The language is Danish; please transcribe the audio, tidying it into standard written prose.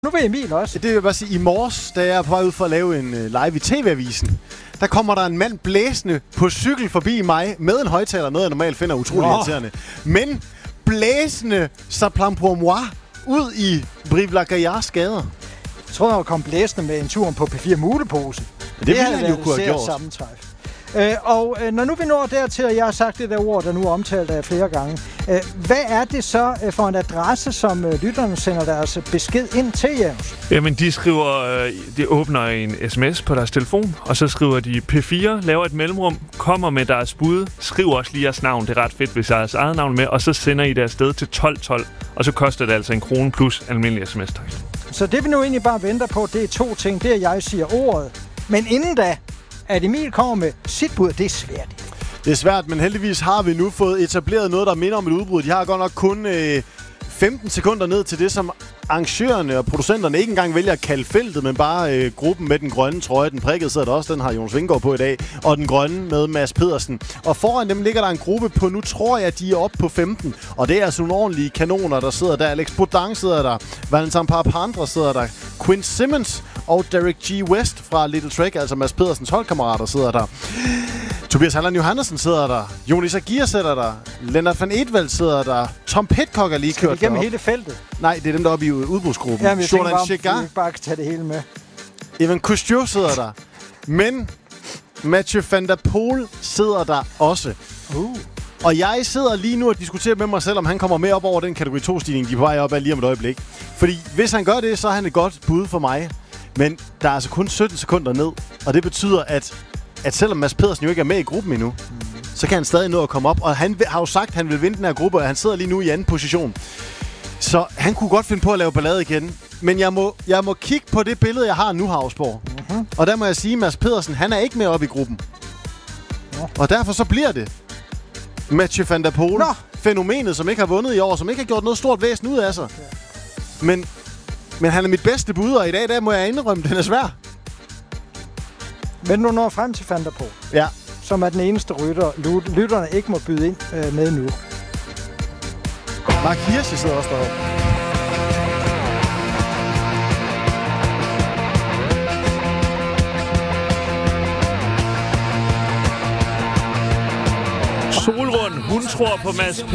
Nu vil Emil også. Det vil jeg bare sige. I morges, da jeg er på vej ud for at lave en live i TV-avisen, der kommer der en mand blæsende på cykel forbi mig med en højtaler, noget jeg normalt finder utrolig irriterende. Men blæsende Saplam pour moi ud i Brive-la-Gaillards gader. Jeg tror, han kom blæsende med en tur på P4 Mulepose. Det ville han jo kunne have gjort. Sammentræf. Og når nu vi når dertil, og jeg har sagt det der ord, der nu er omtalt af flere gange. Hvad er det så for en adresse, som lytterne sender deres besked ind til, Janus? Jamen, de åbner en sms på deres telefon, og så skriver de P4, laver et mellemrum, kommer med deres bud, skriver også lige jeres navn, det er ret fedt, hvis jeres eget navn med, og så sender I det afsted til 1212, og så koster det altså 1 krone plus almindelig sms-tekst. Så det vi nu egentlig bare venter på, det er 2 ting. Det er, at jeg siger ordet. Men inden da, at Emil kommer med sit bud, det er svært. Det er svært, men heldigvis har vi nu fået etableret noget, der minder om et udbrud. De har godt nok kun 15 sekunder ned til det, som arrangørerne og producenterne ikke engang vælger at kalde feltet, men bare gruppen med den grønne trøje. Den prikkede sidder der også, den har Jonas Vingegaard på i dag. Og den grønne med Mads Pedersen. Og foran dem ligger der en gruppe på, nu tror jeg, de er oppe på 15. Og det er altså nogle ordentlige kanoner, der sidder der. Alex Bodang sidder der. Valentin Parapandra sidder der. Quinn Simmons og Derek G. West fra Little Trek, altså Mads Pedersens holdkammerater, sidder der. Tobias Halland Johannessen sidder der. Jonas Aguirre sidder der. Lennart van Eetveld sidder der. Tom Pitcock er lige kørt derop. Skal vi gennem hele feltet? Nej, det er dem, der er oppe i udbrudsgruppen. Jamen, jeg tænker bare, om vi bare kan tage det hele med. Evan Cousteau sidder der. Men Mathieu van der Poel sidder der også. Og jeg sidder lige nu og diskuterer med mig selv, om han kommer med op over den kategori 2-stigning, de er på vej op af lige om et øjeblik. Fordi hvis han gør det, så er han et godt bud for mig. Men der er altså kun 17 sekunder ned. Og det betyder, at selvom Mads Pedersen jo ikke er med i gruppen endnu, så kan han stadig nå at komme op. Og han har jo sagt, at han vil vinde den her gruppe, og han sidder lige nu i anden position. Så han kunne godt finde på at lave ballade igen. Men jeg må kigge på det billede, jeg har nu, Havsborg. Og der må jeg sige, at Mads Pedersen, han er ikke med op i gruppen. Og derfor så bliver det Mathieu van der Poel. Fænomenet, som ikke har vundet i år, som ikke har gjort noget stort væsen ud af sig. Men han er mit bedste bud, og i dag der må jeg indrømme, den er svær. Men nu når frem til Van der Poel, ja, som er den eneste rytter, lytterne ikke må byde ind med nu. Mark Hirschi sidder også deroppe. Solrund, hun tror på Mads